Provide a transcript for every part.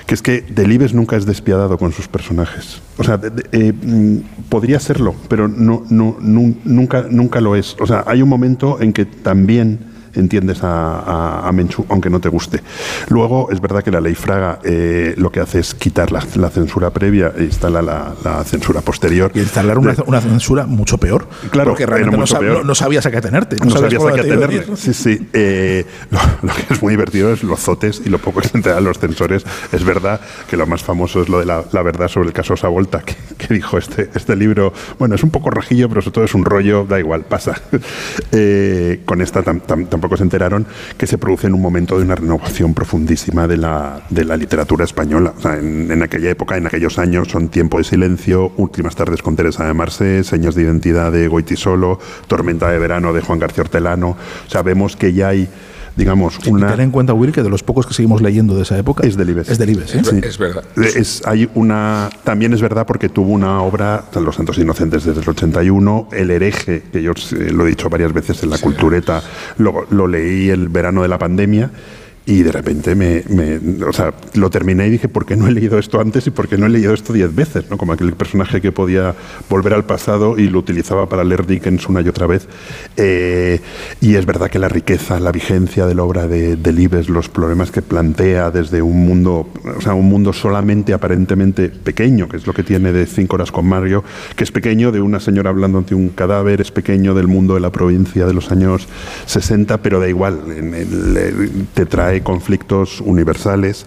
que es que Delibes nunca es despiadado con sus personajes. O sea, podría serlo, pero nunca lo es. O sea, hay un momento en que también entiendes a Menchú, aunque no te guste. Luego, es verdad que la ley Fraga lo que hace es quitar la censura previa e instala la censura posterior. Y instalar una censura mucho peor. Claro, porque realmente no sabías a qué atenerte. No sabías a qué atenerte. Sí. Lo que es muy divertido es los zotes y lo poco que se enteran los censores. Es verdad que lo más famoso es lo de la verdad sobre el caso Savolta, que dijo este libro. Bueno, es un poco rajillo, pero sobre todo es un rollo, da igual, pasa. Con esta tampoco se enteraron que se produce en un momento de una renovación profundísima de la literatura española. O sea, en aquella época, en aquellos años, son Tiempo de silencio, Últimas tardes con Teresa de Marsé, Señas de identidad de Goytisolo, Tormenta de verano de Juan García Hortelano. O sea, vemos que ya hay, digamos, una... Ten en cuenta, Will, que de los pocos que seguimos leyendo de esa época... Es Delibes. Es Delibes, ¿eh? Sí. Es verdad. También es verdad porque tuvo una obra, Los Santos Inocentes desde el 81, El hereje, que yo lo he dicho varias veces en la Cultureta, lo leí el verano de la pandemia. Y de repente o sea, lo terminé y dije, ¿por qué no he leído esto antes y por qué no he leído esto 10 veces? ¿No? Como aquel personaje que podía volver al pasado y lo utilizaba para leer Dickens una y otra vez. Y es verdad que la riqueza, la vigencia de la obra de Delibes, los problemas que plantea desde un mundo solamente aparentemente pequeño, que es lo que tiene de 5 horas con Mario, que es pequeño de una señora hablando ante un cadáver, es pequeño del mundo de la provincia de los años 60, pero da igual, te trae conflictos universales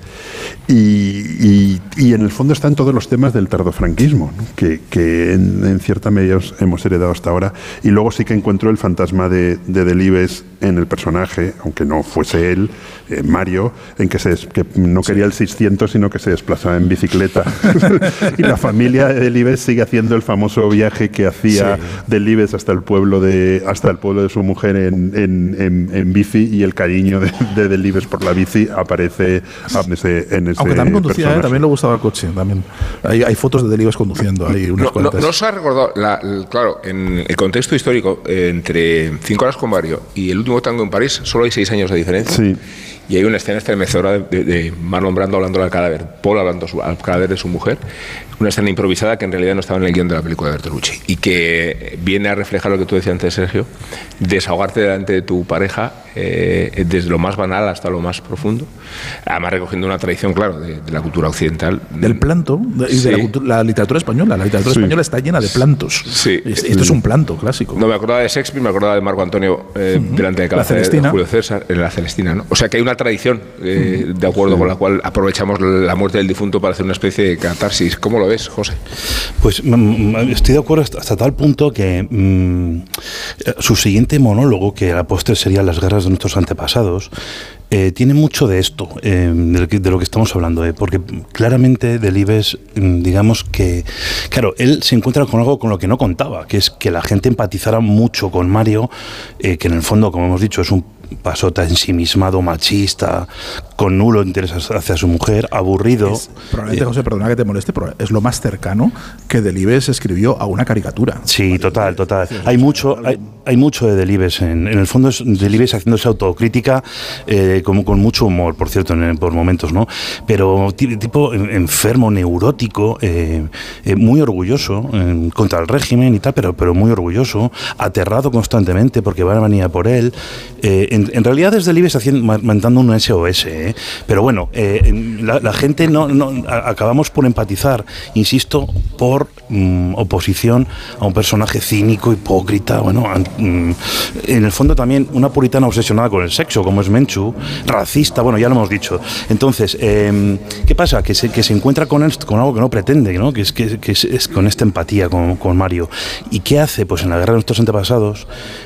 y en el fondo están todos los temas del tardofranquismo, ¿no? que en cierta medida hemos heredado hasta ahora, y luego sí que encuentro el fantasma de Delibes en el personaje, aunque no fuese él, Mario, en que no quería el 600 sino que se desplazaba en bicicleta y la familia de Delibes sigue haciendo el famoso viaje que hacía Delibes hasta el pueblo de su mujer en bici, y el cariño de Delibes por la bici aparece en ese aunque también conducía, personaje. también le gustaba el coche. También hay fotos de Delibes conduciendo. Hay unas cuantas. No se ha recordado, claro, en el contexto histórico, entre 5 horas con Mario y El último tango en París, solo hay 6 años de diferencia. Sí. Y hay una escena estremecedora de Marlon Brando hablando al cadáver, Paul hablando al cadáver de su mujer, una escena improvisada que en realidad no estaba en el guión de la película de Bertolucci y que viene a reflejar lo que tú decías antes, Sergio, desahogarte delante de tu pareja desde lo más banal hasta lo más profundo, además recogiendo una tradición, claro, de la cultura occidental. Del planto y de la literatura española. La literatura española está llena de plantos. Sí. Esto es un planto clásico. No me acordaba de Shakespeare, me acordaba de Marco Antonio delante de cabeza de Julio César, en la Celestina, ¿no? O sea que hay una tradición de acuerdo con la cual aprovechamos la muerte del difunto para hacer una especie de catarsis. ¿Cómo lo ves, José? Pues estoy de acuerdo hasta tal punto que su siguiente monólogo, que a la postre sería Las guerras de nuestros antepasados, tiene mucho de esto, de lo que estamos hablando, porque claramente Delibes, digamos que, claro, él se encuentra con algo con lo que no contaba, que es que la gente empatizara mucho con Mario, que en el fondo, como hemos dicho, es un pasota ensimismado, machista, con nulo interés hacia su mujer, aburrido. Probablemente, José, perdona que te moleste, pero es lo más cercano que Delibes escribió a una caricatura. Sí, total. Hay mucho de Delibes. En el fondo es Delibes haciéndose autocrítica, con mucho humor, por cierto, por momentos, ¿no? Pero tipo enfermo, neurótico, muy orgulloso contra el régimen y tal, pero muy orgulloso, aterrado constantemente porque van a venir a por él. En realidad es Delibes mandando un SOS, pero bueno, la gente acabamos por empatizar, insisto, por oposición a un personaje cínico, hipócrita, bueno, en el fondo también una puritana obsesionada con el sexo, como es Menchú, racista, bueno, ya lo hemos dicho. Entonces, ¿qué pasa? Que se encuentra con algo que no pretende, ¿no? Que es con esta empatía con Mario. ¿Y qué hace? Pues en la guerra de nuestros antepasados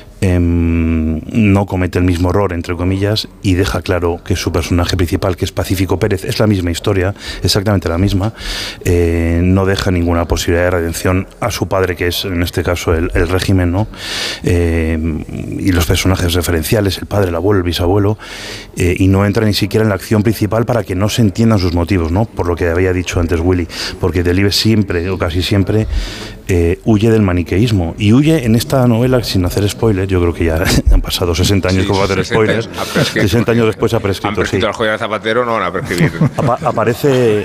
no comete el mismo error, entre comillas, y deja claro que su personaje principal, que es Pacífico Pérez, es la misma historia, exactamente la misma, no deja ninguna posibilidad de redención a su padre, que es en este caso el régimen, ¿no? Y los personajes referenciales, el padre, el abuelo, el bisabuelo, y no entra ni siquiera en la acción principal para que no se entiendan sus motivos, ¿no? Por lo que había dicho antes Willy, porque Delibes siempre, o casi siempre, huye del maniqueísmo, y huye en esta novela, sin hacer spoilers, yo creo que ya han pasado 60 años como hacer spoilers, 60 años después ha prescrito. Han prescrito al joya de Zapatero, no van a prescribir. Aparece